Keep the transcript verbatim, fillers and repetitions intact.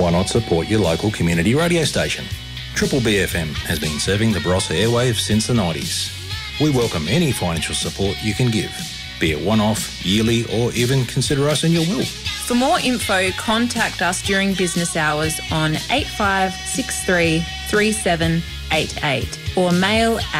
Why not support your local community radio station? Triple B F M has been serving the Barossa airwaves since the nineties. We welcome any financial support you can give, be it one-off, yearly, or even consider us in your will. For more info, contact us during business hours on eight five six three, three seven eight eight or mail at